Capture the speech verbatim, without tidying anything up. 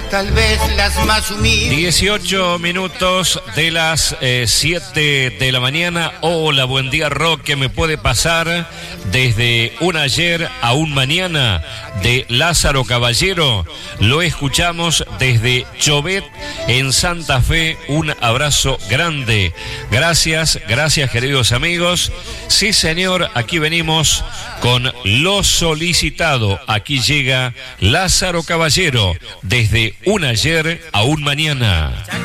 tal vez las más humildes. dieciocho minutos de las eh, siete de la mañana. Hola, buen día, Roque. ¿Me puede pasar desde un ayer a un mañana de Lázaro Caballero? Lo escuchamos desde Chovet en Santa Fe. Un abrazo grande. Gracias, gracias, queridos amigos. Sí, señor, aquí venimos con lo solicitado. Aquí llega Lázaro Caballero desde un ayer a un mañana.